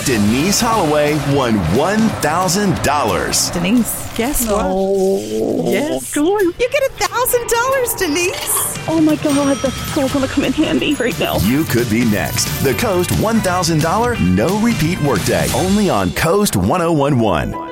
Denise Holloway won $1,000. Denise, guess what? Yes. Go on. You get $1,000, Denise. Oh my God, that's so going to come in handy right now. You could be next. The Coast $1,000 no repeat workday. Only on Coast 1011.